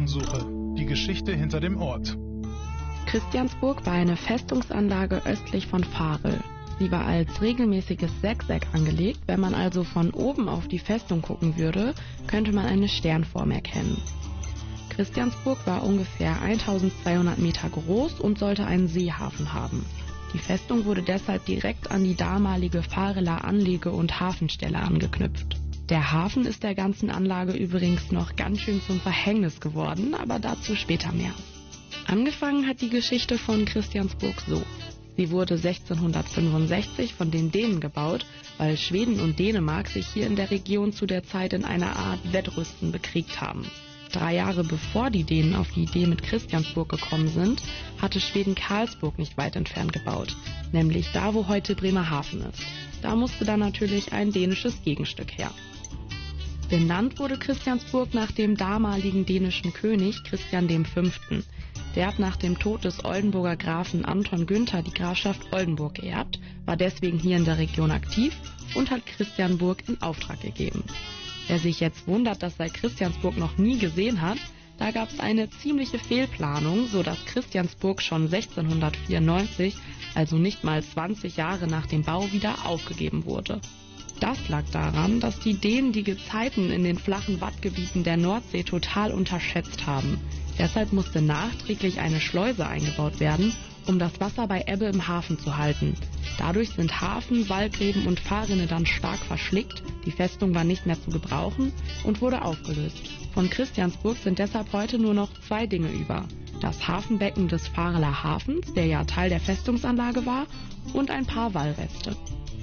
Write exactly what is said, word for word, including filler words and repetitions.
Spurensuche. Die Geschichte hinter dem Ort. Christiansburg war eine Festungsanlage östlich von Varel. Sie war als regelmäßiges Sechseck angelegt. Wenn man also von oben auf die Festung gucken würde, könnte man eine Sternform erkennen. Christiansburg war ungefähr eintausendzweihundert Meter groß und sollte einen Seehafen haben. Die Festung wurde deshalb direkt an die damalige Vareler Anlege- und Hafenstelle angeknüpft. Der Hafen ist der ganzen Anlage übrigens noch ganz schön zum Verhängnis geworden, aber dazu später mehr. Angefangen hat die Geschichte von Christiansburg so. Sie wurde sechzehnhundertfünfundsechzig von den Dänen gebaut, weil Schweden und Dänemark sich hier in der Region zu der Zeit in einer Art Wettrüsten bekriegt haben. Drei Jahre bevor die Dänen auf die Idee mit Christiansburg gekommen sind, hatte Schweden Karlsburg nicht weit entfernt gebaut, nämlich da, wo heute Bremerhaven ist. Da musste dann natürlich ein dänisches Gegenstück her. Benannt wurde Christiansburg nach dem damaligen dänischen König Christian der Fünfte. Der hat nach dem Tod des Oldenburger Grafen Anton Günther die Grafschaft Oldenburg geerbt, war deswegen hier in der Region aktiv und hat Christiansburg in Auftrag gegeben. Wer sich jetzt wundert, dass er Christiansburg noch nie gesehen hat, da gab es eine ziemliche Fehlplanung, sodass Christiansburg schon sechzehnhundertvierundneunzig, also nicht mal zwanzig Jahre nach dem Bau, wieder aufgegeben wurde. Das lag daran, dass die Dänen die Gezeiten in den flachen Wattgebieten der Nordsee total unterschätzt haben. Deshalb musste nachträglich eine Schleuse eingebaut werden, um das Wasser bei Ebbe im Hafen zu halten. Dadurch sind Hafen, Wallgräben und Fahrrinne dann stark verschlickt, die Festung war nicht mehr zu gebrauchen und wurde aufgelöst. Von Christiansburg sind deshalb heute nur noch zwei Dinge über. Das Hafenbecken des Vareler Hafens, der ja Teil der Festungsanlage war, und ein paar Wallreste.